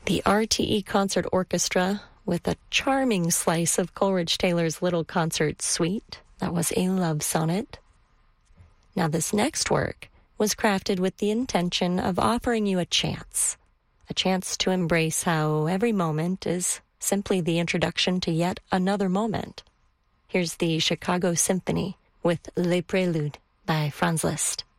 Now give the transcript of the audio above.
The RTE Concert Orchestra with a charming slice of Coleridge Taylor's Little Concert Suite. That was a love sonnet. Now this next work was crafted with the intention of offering you a chance to embrace how every moment is simply the introduction to yet another moment. Here's the Chicago Symphony with Les Préludes by Franz Liszt.